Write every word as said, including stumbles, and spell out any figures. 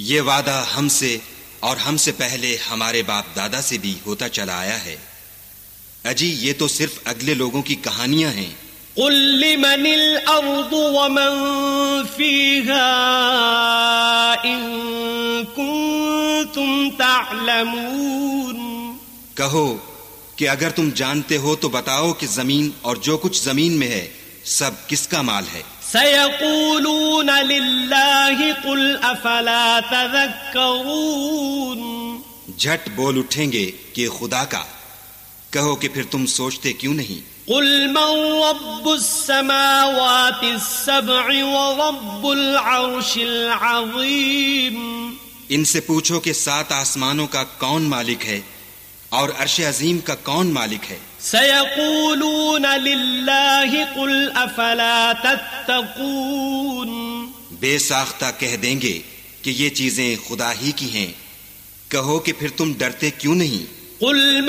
یہ وعدہ ہم سے اور ہم سے پہلے ہمارے باپ دادا سے بھی ہوتا چلا آیا ہے۔ اجی یہ تو صرف اگلے لوگوں کی کہانیاں ہیں۔ قل لمن الأرض ومن فيها إن كنتم تعلمون۔ کہو کہ اگر تم جانتے ہو تو بتاؤ کہ زمین اور جو کچھ زمین میں ہے سب کس کا مال ہے؟ سيقولون لله قل أفلا تذكرون۔ جھٹ بول اٹھیں گے کہ خدا کا، کہو کہ پھر تم سوچتے کیوں نہیں؟ قل من رب السماوات السبع ورب العرش العظیم۔ ان سے پوچھو کہ سات آسمانوں کا کون مالک ہے اور عرش عظیم کا کون مالک ہے؟ سيقولون لله قل افلا تتقون۔ بے ساختہ کہہ دیں گے کہ یہ چیزیں خدا ہی کی ہیں، کہو کہ پھر تم ڈرتے کیوں نہیں؟ قل